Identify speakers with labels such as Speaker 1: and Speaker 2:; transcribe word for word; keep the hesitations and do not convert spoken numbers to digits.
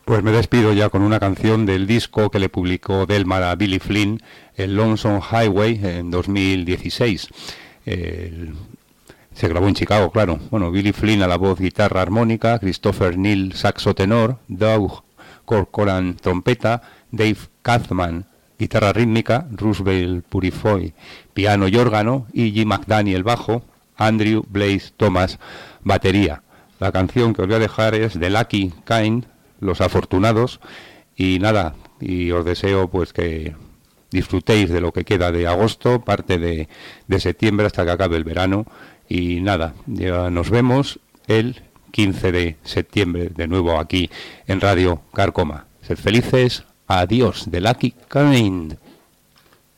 Speaker 1: Pues me despido ya con una canción del disco que le publicó Delmar a Billy Flynn, el Lonesome Highway, en dos mil dieciséis. El, se grabó en Chicago, claro. Bueno, Billy Flynn a la voz, guitarra, armónica, Christopher Neal, saxo tenor, Doug Corcoran, trompeta, Dave Kathman, guitarra rítmica, Roosevelt Purifoy, piano y órgano, y Jim McDaniel, bajo, Andrew Blaze Thomas, batería. La canción que os voy a dejar es The Lucky Kind, Los Afortunados, y nada, y os deseo pues que disfrutéis de lo que queda de agosto, parte de, de septiembre hasta que acabe el verano, y nada, ya nos vemos el quince de septiembre de nuevo aquí en Radio Carcoma. Sed felices, adiós, The Lucky Kind.